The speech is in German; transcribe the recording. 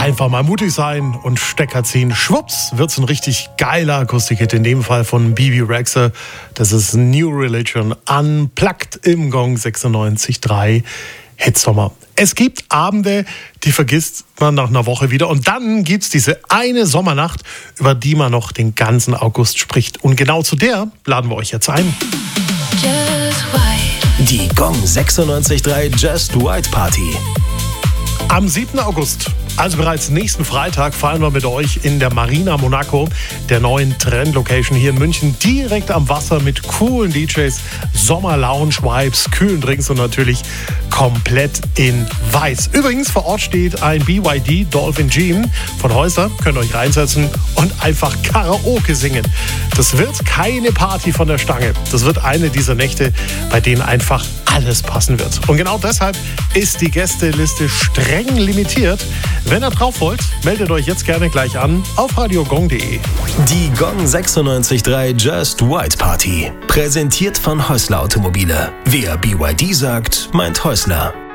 Einfach mal mutig sein und Stecker ziehen. Schwupps, wird's ein richtig geiler Akustik-Hit, in dem Fall von Bebe Rexha. Das ist New Religion Unplugged im Gong 96.3 Hitsommer. Es gibt Abende, die vergisst man nach einer Woche wieder. Und dann gibt's diese eine Sommernacht, über die man noch den ganzen August spricht. Und genau zu der laden wir euch jetzt ein. Die Gong 96.3 Just White Party. Am 7. August, also bereits nächsten Freitag, feiern wir mit euch in der Marina Monaco, der neuen Trend-Location hier in München, direkt am Wasser mit coolen DJs, Sommer-Lounge-Vibes, kühlen Drinks und natürlich komplett in weiß. Übrigens, vor Ort steht ein BYD Dolphin Gene von Häuser, könnt ihr euch reinsetzen und einfach Karaoke singen. Das wird keine Party von der Stange. Das wird eine dieser Nächte, bei denen einfach alles passen wird. Und genau deshalb ist die Gästeliste streng limitiert. Wenn ihr drauf wollt, meldet euch jetzt gerne gleich an auf radiogong.de. Die Gong 96.3 Just White Party. Präsentiert von Häusler Automobile. Wer BYD sagt, meint Häusler.